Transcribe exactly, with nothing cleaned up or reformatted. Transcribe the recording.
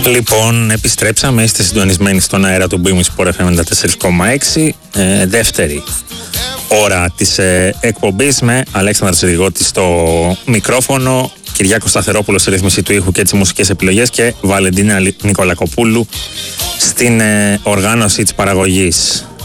Λοιπόν, επιστρέψαμε, είστε συντονισμένοι στον αέρα του Μπίμου Sport εφ εμ ενενήντα τέσσερα κόμμα έξι. Ε, δεύτερη ώρα της ε, εκπομπής με Αλέξανδρο Σιδηγώτη στο μικρόφωνο, Κυριάκο Σταθερόπουλο στη ρύθμιση του ήχου και τις μουσικές επιλογές και Βαλεντίνα Νικολακοπούλου στην ε, οργάνωση της παραγωγής.